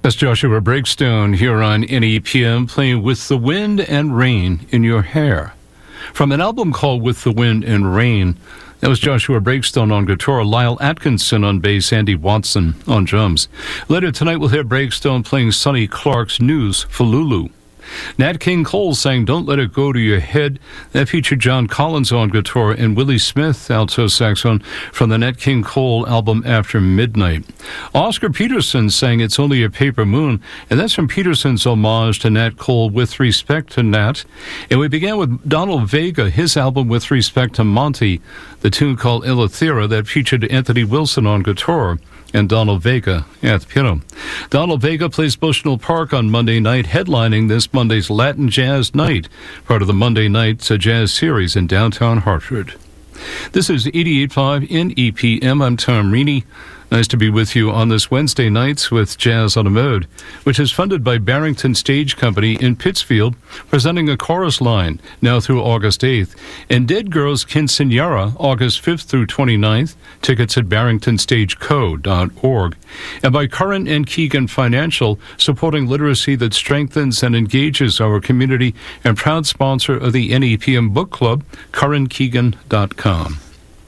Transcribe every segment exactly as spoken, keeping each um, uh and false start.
That's Joshua Breakstone here on N E P M playing With the Wind and Rain in Your Hair. From an album called With the Wind and Rain, that was Joshua Breakstone on guitar, Lyle Atkinson on bass, Andy Watson on drums. Later tonight we'll hear Breakstone playing Sonny Clark's News for Lulu. Nat King Cole sang Don't Let It Go to Your Head. That featured John Collins on guitar and Willie Smith, alto saxophone, from the Nat King Cole album After Midnight. Oscar Peterson sang It's Only a Paper Moon, and that's from Peterson's homage to Nat Cole, With Respect to Nat. And we began with Donald Vega, his album With Respect to Monty, the tune called Eleuthera that featured Anthony Wilson on guitar and Donald Vega at the piano. Donald Vega plays Bushnell Park on Monday night, headlining this Monday's Latin Jazz Night, part of the Monday Night Jazz Series in downtown Hartford. This is eighty-eight point five N E P M. I'm Tom Reaney. Nice to be with you on this Wednesday nights with Jazz on a Mode, which is funded by Barrington Stage Company in Pittsfield, presenting a chorus line now through August eighth, and Dead Girls Quinceañera, August fifth through twenty-ninth, tickets at barrington stage co dot org, and by Curran and Keegan Financial, supporting literacy that strengthens and engages our community, and proud sponsor of the N E P M Book Club, curran keegan dot com.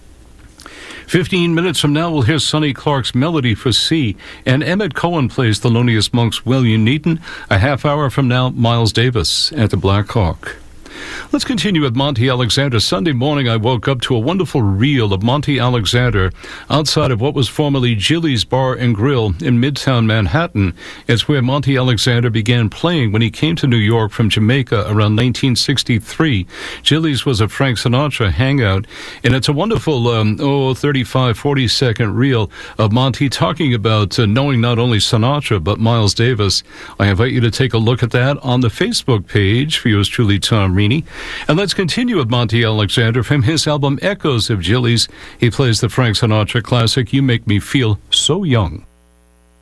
Fifteen minutes from now, we'll hear Sonny Clark's Melody for C, and Emmett Cohen plays Thelonious Monk's Well You Needn't. A half hour from now, Miles Davis at the Black Hawk. Let's continue with Monty Alexander. Sunday morning, I woke up to a wonderful reel of Monty Alexander outside of what was formerly Jilly's Bar and Grill in Midtown Manhattan. It's where Monty Alexander began playing when he came to New York from Jamaica around nineteen sixty-three. Jilly's was a Frank Sinatra hangout, and it's a wonderful, um, oh, thirty-five, forty second reel of Monty talking about uh, knowing not only Sinatra, but Miles Davis. I invite you to take a look at that on the Facebook page for yours truly, Tom Reaney. And let's continue with Monty Alexander from his album Echoes of Jilly's. He plays the Frank Sinatra classic, You Make Me Feel So Young.